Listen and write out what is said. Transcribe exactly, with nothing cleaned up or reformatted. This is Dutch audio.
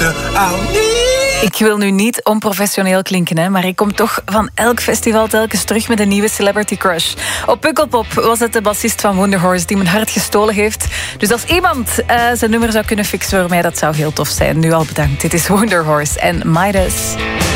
beter. Ik wil nu niet onprofessioneel klinken, hè, maar ik kom toch van elk festival telkens terug met een nieuwe celebrity crush. Op Pukkelpop was het de bassist van Wonderhorse die mijn hart gestolen heeft. Dus als iemand uh, zijn nummer zou kunnen fixen voor mij, dat zou heel tof zijn. Nu al bedankt. Dit is Wonderhorse en Midas.